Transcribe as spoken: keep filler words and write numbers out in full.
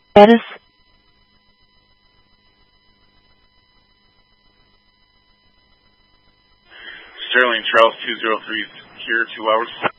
Status? Sterling Charles two zero three here, two hours.